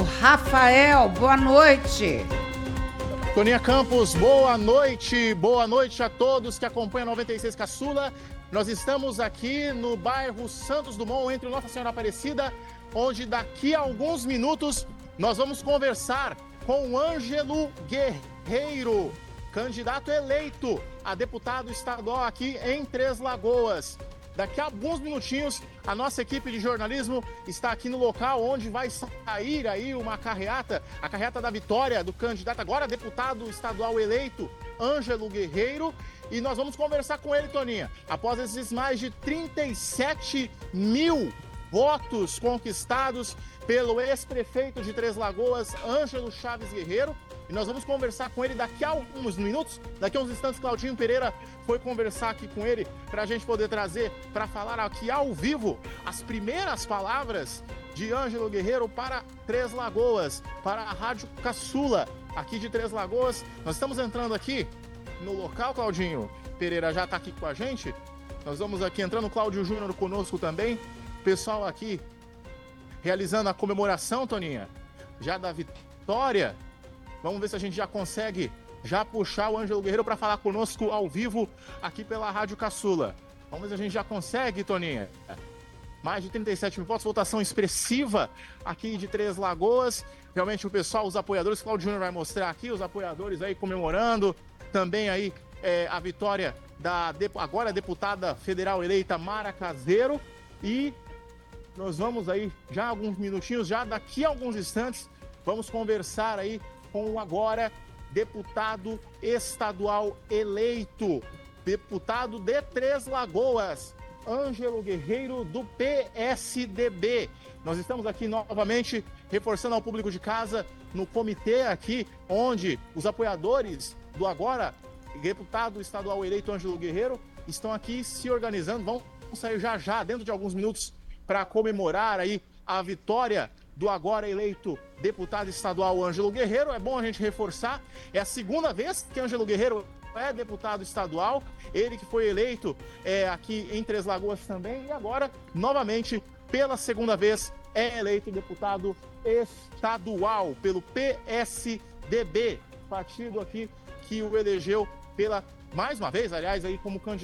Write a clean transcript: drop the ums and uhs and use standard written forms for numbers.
Rafael, boa noite. Toninha Campos, boa noite a todos que acompanham a 96 Caçula. Nós estamos aqui no bairro Santos Dumont, entre Nossa Senhora Aparecida, onde daqui a alguns minutos nós vamos conversar com o Ângelo Guerreiro, candidato eleito a deputado estadual aqui em Três Lagoas. Daqui a alguns minutinhos, a nossa equipe de jornalismo está aqui no local onde vai sair aí uma carreata, a carreata da vitória do candidato, agora deputado estadual eleito, Ângelo Guerreiro. E nós vamos conversar com ele, Toninha, após esses mais de 37 mil votos conquistados pelo ex-prefeito de Três Lagoas, Ângelo Chaves Guerreiro. E nós vamos conversar com ele daqui a alguns minutos, daqui a uns instantes. Claudinho Pereira foi conversar aqui com ele para a gente poder trazer, para falar aqui ao vivo, as primeiras palavras de Ângelo Guerreiro para Três Lagoas, para a Rádio Caçula, aqui de Três Lagoas. Nós estamos entrando aqui no local, Claudinho Pereira já está aqui com a gente. Nós vamos aqui entrando, o Cláudio Júnior conosco também. Pessoal aqui realizando a comemoração, Toninha, já da vitória. Vamos ver se a gente já consegue já puxar o Ângelo Guerreiro para falar conosco ao vivo aqui pela Rádio Caçula. Vamos ver se a gente já consegue, Toninha. Mais de 37 mil votos, votação expressiva aqui de Três Lagoas. Realmente o pessoal, os apoiadores, Cláudio Júnior vai mostrar aqui, os apoiadores aí comemorando. Também aí a vitória da agora deputada federal eleita Mara Caseiro. E nós vamos aí, já alguns minutinhos, já daqui a alguns instantes, vamos conversar aí com o agora deputado estadual eleito, deputado de Três Lagoas, Ângelo Guerreiro, do PSDB. Nós estamos aqui novamente reforçando ao público de casa no comitê aqui, onde os apoiadores do agora deputado estadual eleito Ângelo Guerreiro estão aqui se organizando, vão sair já dentro de alguns minutos para comemorar aí a vitória do agora eleito deputado estadual Ângelo Guerreiro. É bom a gente reforçar, é a segunda vez que Ângelo Guerreiro é deputado estadual, ele que foi eleito aqui em Três Lagoas também, e agora, novamente, pela segunda vez, é eleito deputado estadual pelo PSDB, partido aqui que o elegeu mais uma vez, aliás, aí como candidato